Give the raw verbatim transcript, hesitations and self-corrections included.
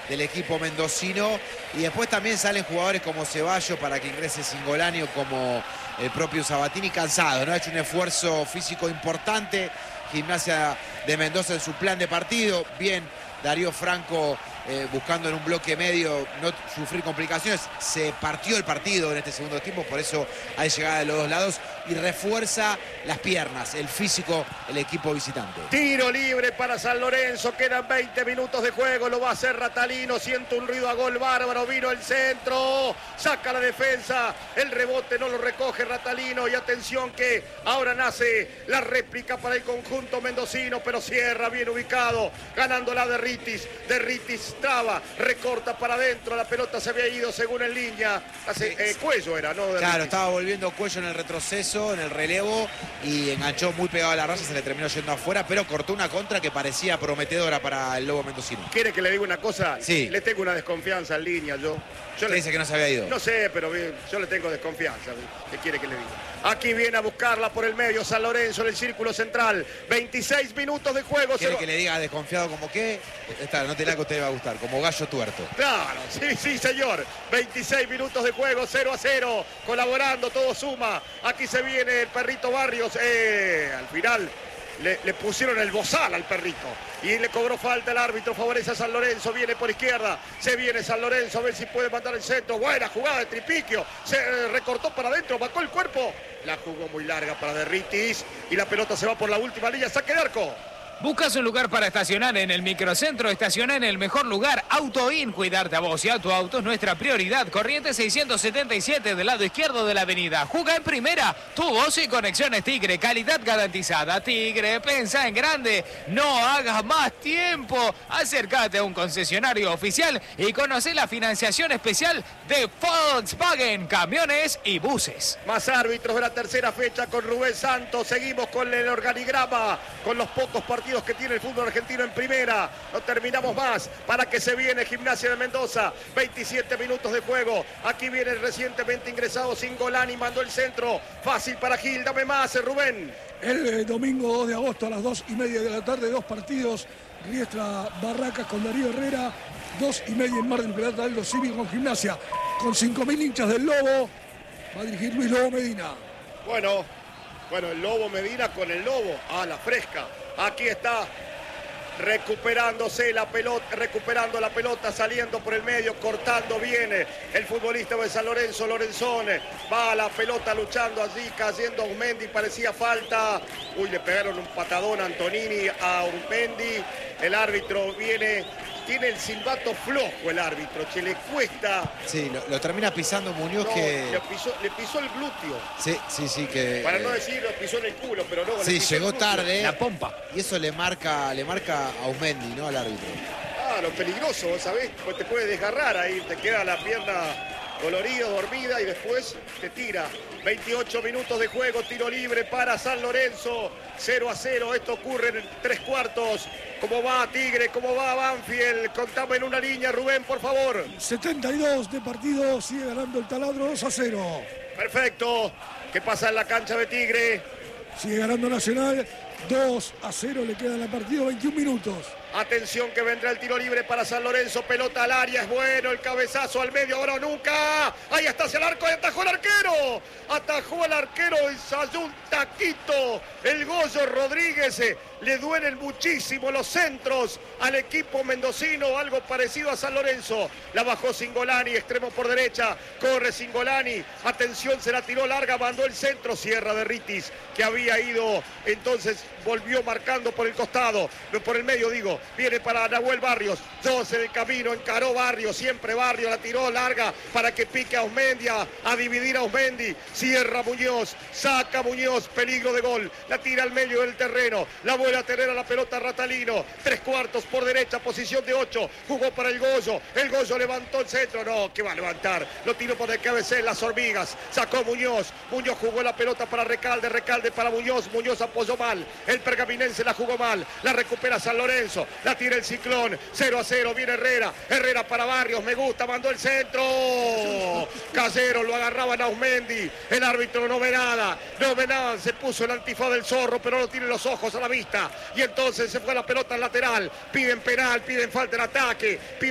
del equipo mendocino. Y después también salen jugadores como Ceballos para que ingrese Cingolani o como el propio Sabatini, cansado, ¿no? Ha hecho un esfuerzo físico importante Gimnasia de Mendoza en su plan de partido. Bien, Darío Franco eh, buscando en un bloque medio no sufrir complicaciones. Se partió el partido en este segundo tiempo, por eso hay llegada de los dos lados y refuerza las piernas, el físico, el equipo visitante. Tiro libre para San Lorenzo, quedan veinte minutos de juego, lo va a hacer Ratalino, siente un ruido a gol bárbaro, vino el centro, saca la defensa, el rebote no lo recoge Ratalino y atención que ahora nace la réplica para el conjunto mendocino, pero cierra bien ubicado, ganándola de Ritis, de Ritis traba, recorta para adentro, la pelota se había ido según en línea, hace, eh, Cuello era, ¿no? De claro, Ritis. Estaba volviendo Cuello en el retroceso, en el relevo y enganchó muy pegado a la raya, se le terminó yendo afuera, pero cortó una contra que parecía prometedora para el Lobo mendocino. ¿Quiere que le diga una cosa? Sí. Le tengo una desconfianza en línea yo. yo le dice que no se había ido? No sé, pero yo le tengo desconfianza. ¿Qué quiere que le diga? Aquí viene a buscarla por el medio San Lorenzo en el círculo central. veintiséis minutos de juego. ¿Quiere se... que le diga desconfiado como qué? Esta no te la que a usted le va a gustar, como gallo tuerto. Claro, sí, sí, señor. veintiséis minutos de juego, cero a cero. Colaborando, todo suma. Aquí se viene el perrito Barrios. Eh, al final le, le pusieron el bozal al perrito. Y le cobró falta el árbitro, favorece a San Lorenzo, viene por izquierda, se viene San Lorenzo, a ver si puede mandar el centro, buena jugada de Tripiquio, se eh, recortó para adentro, bajó el cuerpo, la jugó muy larga para Derritis y la pelota se va por la última línea, saque de arco. ¿Buscas un lugar para estacionar en el microcentro? Estaciona en el mejor lugar, AutoIn. Cuidarte a vos y a tu auto es nuestra prioridad. Corriente seiscientos setenta y siete del lado izquierdo de la avenida. Juga en primera, tu voz y conexiones Tigre. Calidad garantizada. Tigre, pensa en grande. No hagas más tiempo. Acércate a un concesionario oficial y conoce la financiación especial de Volkswagen, camiones y buses. Más árbitros de la tercera fecha con Rubén Santos. Seguimos con el organigrama, con los pocos partidos que tiene el fútbol argentino en primera. No terminamos más para que se viene Gimnasia de Mendoza. veintisiete minutos de juego. Aquí viene el recientemente ingresado Cingolani, mandó el centro. Fácil para Gil, dame más, Rubén. El eh, domingo dos de agosto a las dos y media de la tarde, dos partidos. Riestra Barracas con Darío Herrera. Dos y media en Mar del Plata, Aldo Civi con Gimnasia. Con cinco mil hinchas del Lobo. Va a dirigir Luis Lobo Medina. Bueno, bueno, el Lobo Medina con el Lobo. A la fresca. Aquí está recuperándose la pelota, recuperando la pelota, saliendo por el medio, cortando bien el futbolista de San Lorenzo, Lorenzone. Va a la pelota luchando allí, cayendo a Aumendi, parecía falta. Uy, le pegaron un patadón a Antonini a Aumendi. El árbitro viene, tiene el silbato flojo el árbitro, che, le cuesta. Sí, lo, lo termina pisando Muñoz no, que... Le pisó, le pisó el glúteo. Sí, sí, sí, que... Para no decir, lo pisó en el culo, pero no. Sí, le pisó llegó el glúteo. tarde. La pompa. Y eso le marca, le marca a Aumendi, ¿no? Al árbitro. Ah, lo peligroso, ¿sabés? Pues te puede desgarrar ahí, te queda la pierna dolorida, dormida y después te tira. veintiocho minutos de juego, tiro libre para San Lorenzo. cero a cero, esto ocurre en tres cuartos. ¿Cómo va Tigre? ¿Cómo va Banfield? Contame en una línea, Rubén, por favor. setenta y dos de partido, sigue ganando el Taladro dos a cero. Perfecto. ¿Qué pasa en la cancha de Tigre? Sigue ganando Nacional, dos a cero, le quedan al partido veintiún minutos. Atención que vendrá el tiro libre para San Lorenzo, pelota al área, es bueno, el cabezazo al medio, ahora o nunca. Ahí está hacia el arco, y atajó el arquero. Atajó el arquero, ensayó un taquito. El Goyo Rodríguez, le duelen muchísimo los centros al equipo mendocino, algo parecido a San Lorenzo. La bajó Cingolani, extremo por derecha, corre Cingolani. Atención, se la tiró larga, mandó el centro, cierra de Ritis, que había ido, entonces volvió marcando por el costado, por el medio digo. Viene para Nahuel Barrios, dos en el camino, encaró Barrios, siempre Barrios, la tiró larga para que pique a Aumendi, a, a dividir a Aumendi, cierra Muñoz, saca Muñoz, peligro de gol, la tira al medio del terreno, la vuelve a tener a la pelota Ratalino, tres cuartos por derecha, posición de ocho, jugó para el Goyo, el Goyo levantó el centro, no, que va a levantar, lo tiró por el cabecel, las hormigas, sacó Muñoz, Muñoz jugó la pelota para Recalde, Recalde para Muñoz, Muñoz apoyó mal, el pergaminense la jugó mal, la recupera San Lorenzo, la tira el Ciclón, cero a cero, viene Herrera, Herrera para Barrios, me gusta, mandó el centro, Casero, lo agarraban a Aumendi, el árbitro no ve nada, no ve nada, se puso el antifaz del zorro, pero no tiene los ojos a la vista, y entonces se fue la pelota al lateral, piden penal, piden falta en ataque, piden